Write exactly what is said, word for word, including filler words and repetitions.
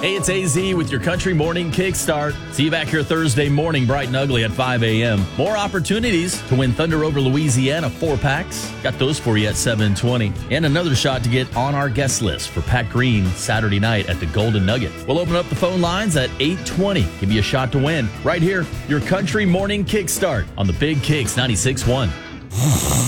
Hey, it's A Z with your Country Morning Kickstart. See you back here Thursday morning, bright and ugly at five a.m. More opportunities to win Thunder over Louisiana four-packs. Got those for you at seven twenty. And another shot to get on our guest list for Pat Green Saturday night at the Golden Nugget. We'll open up the phone lines at eight twenty. Give you a shot to win. Right here, your Country Morning Kickstart on the Big Kicks ninety-six point one.